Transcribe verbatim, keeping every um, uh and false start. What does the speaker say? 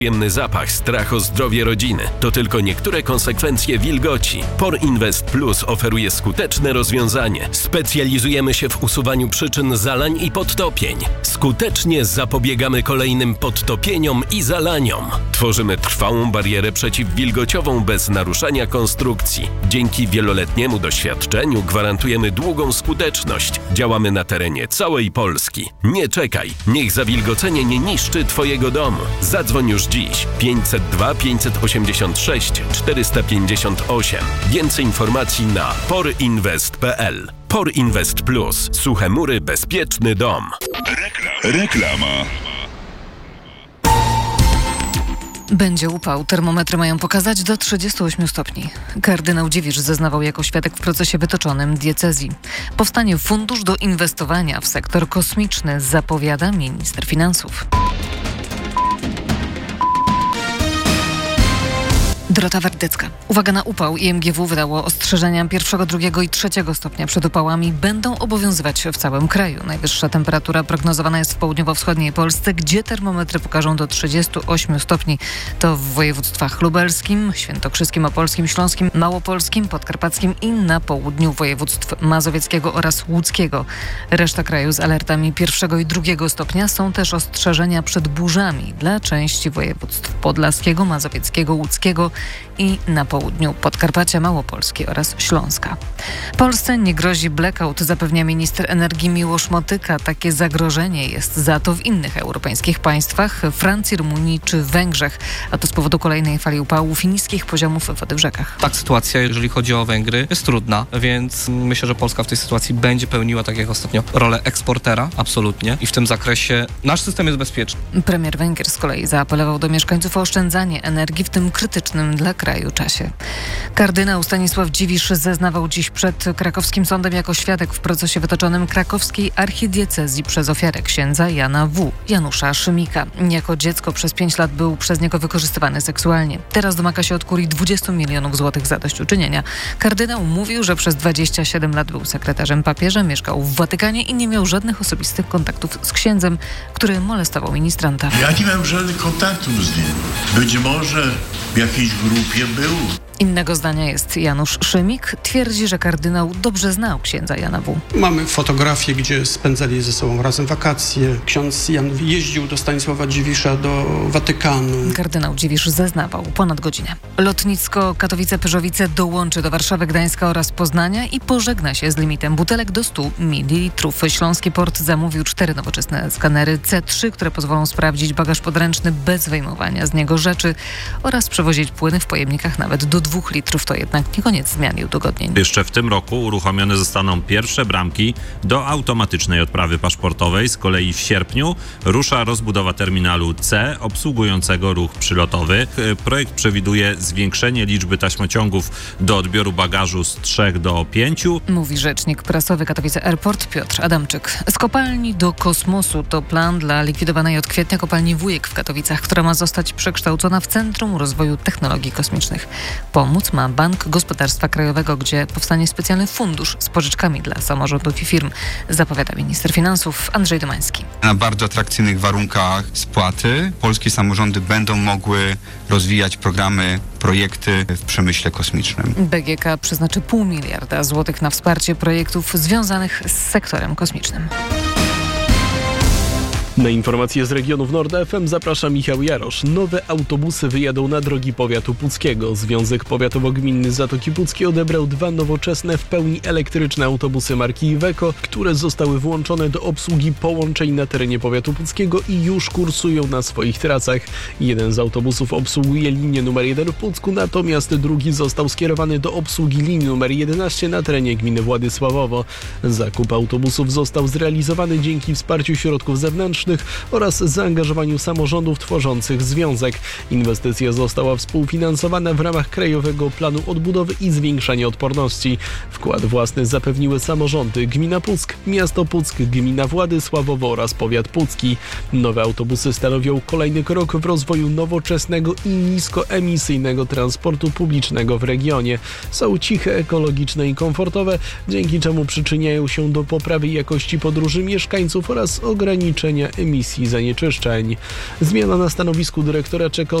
Przyjemny zapach, strach o zdrowie rodziny to tylko niektóre konsekwencje wilgoci. Por Invest Plus oferuje skuteczne rozwiązanie. Specjalizujemy się w usuwaniu przyczyn zalań i podtopień. Skutecznie zapobiegamy kolejnym podtopieniom i zalaniom. Tworzymy trwałą barierę przeciwwilgociową bez naruszania konstrukcji. Dzięki wieloletniemu doświadczeniu gwarantujemy długą skuteczność. Działamy na terenie całej Polski. Nie czekaj, niech zawilgocenie nie niszczy Twojego domu. Zadzwoń już dziś pięćset dwa pięćset osiemdziesiąt sześć czterysta pięćdziesiąt osiem. Więcej informacji na porinvest kropka p l. Por Invest Plus. Suche mury, bezpieczny dom. Rekla- Reklama. Będzie upał. Termometry mają pokazać do trzydziestu ośmiu stopni. Kardynał Dziwisz zeznawał jako świadek w procesie wytoczonym diecezji. Powstanie fundusz do inwestowania w sektor kosmiczny, zapowiada minister finansów. Dorota Wardecka. Uwaga na upał. I M G W wydało ostrzeżenia pierwszego, drugiego i trzeciego stopnia przed upałami. Będą obowiązywać w całym kraju. Najwyższa temperatura prognozowana jest w południowo-wschodniej Polsce, gdzie termometry pokażą do trzydziestu ośmiu stopni. To w województwach lubelskim, świętokrzyskim, opolskim, śląskim, małopolskim, podkarpackim i na południu województw mazowieckiego oraz łódzkiego. Reszta kraju z alertami pierwszego i drugiego stopnia. Są też ostrzeżenia przed burzami dla części województw podlaskiego, mazowieckiego, łódzkiego i na południu Podkarpacia, Małopolski oraz Śląska. Polsce nie grozi blackout, zapewnia minister energii Miłosz Motyka. Takie zagrożenie jest za to w innych europejskich państwach, Francji, Rumunii czy Węgrzech, a to z powodu kolejnej fali upałów i niskich poziomów wody w rzekach. Tak, sytuacja, jeżeli chodzi o Węgry, jest trudna, więc myślę, że Polska w tej sytuacji będzie pełniła, tak jak ostatnio, rolę eksportera, absolutnie. I w tym zakresie nasz system jest bezpieczny. Premier Węgier z kolei zaapelował do mieszkańców o oszczędzanie energii w tym krytycznym dla kraju czasie. Kardynał Stanisław Dziwisz zeznawał dziś przed krakowskim sądem jako świadek w procesie wytoczonym krakowskiej archidiecezji przez ofiarę księdza Jana W., Janusza Szymika. Jako dziecko przez pięć lat był przez niego wykorzystywany seksualnie. Teraz domaga się od kurii dwudziestu milionów złotych zadośćuczynienia. Kardynał mówił, że przez dwadzieścia siedem lat był sekretarzem papieża, mieszkał w Watykanie i nie miał żadnych osobistych kontaktów z księdzem, który molestował ministranta. Ja nie miałem żadnych kontaktów z nim. Być może w jakiejś grupie był. Innego zdania jest Janusz Szymik. Twierdzi, że kardynał dobrze znał księdza Jana W. Mamy fotografię, gdzie spędzali ze sobą razem wakacje. Ksiądz Jan jeździł do Stanisława Dziwisza do Watykanu. Kardynał Dziwisz zeznawał ponad godzinę. Lotnisko Katowice-Pyrzowice dołączy do Warszawy, Gdańska oraz Poznania i pożegna się z limitem butelek do stu mililitrów. Śląski Port zamówił cztery nowoczesne skanery C trzy, które pozwolą sprawdzić bagaż podręczny bez wyjmowania z niego rzeczy oraz przewozić płyny w pojemnikach nawet do dwóch litrów. To jednak nie koniec zmian i udogodnień. Jeszcze w tym roku uruchomione zostaną pierwsze bramki do automatycznej odprawy paszportowej. Z kolei w sierpniu rusza rozbudowa terminalu C obsługującego ruch przylotowy. Projekt przewiduje zwiększenie liczby taśmociągów do odbioru bagażu z trzech do pięciu. Mówi rzecznik prasowy Katowice Airport Piotr Adamczyk. Z kopalni do kosmosu to plan dla likwidowanej od kwietnia kopalni Wujek w Katowicach, która ma zostać przekształcona w Centrum Rozwoju Technologii Kosmicznych. Pomóc ma Bank Gospodarstwa Krajowego, gdzie powstanie specjalny fundusz z pożyczkami dla samorządów i firm, zapowiada minister finansów Andrzej Domański. Na bardzo atrakcyjnych warunkach spłaty polskie samorządy będą mogły rozwijać programy, projekty w przemyśle kosmicznym. B G K przeznaczy pół miliarda złotych na wsparcie projektów związanych z sektorem kosmicznym. Na informacje z regionów Nord F M zaprasza Michał Jarosz. Nowe autobusy wyjadą na drogi powiatu puckiego. Związek Powiatowo-Gminny Zatoki Puckiej odebrał dwa nowoczesne, w pełni elektryczne autobusy marki Iveco, które zostały włączone do obsługi połączeń na terenie powiatu puckiego i już kursują na swoich trasach. Jeden z autobusów obsługuje linię numer jeden w Pucku, natomiast drugi został skierowany do obsługi linii numer jedenaście na terenie gminy Władysławowo. Zakup autobusów został zrealizowany dzięki wsparciu środków zewnętrznych oraz zaangażowaniu samorządów tworzących związek. Inwestycja została współfinansowana w ramach Krajowego Planu Odbudowy i Zwiększania Odporności. Wkład własny zapewniły samorządy gmina Puck, miasto Puck, gmina Władysławowo oraz powiat pucki. Nowe autobusy stanowią kolejny krok w rozwoju nowoczesnego i niskoemisyjnego transportu publicznego w regionie. Są ciche, ekologiczne i komfortowe, dzięki czemu przyczyniają się do poprawy jakości podróży mieszkańców oraz ograniczenia emisji zanieczyszczeń. Zmiana na stanowisku dyrektora czeka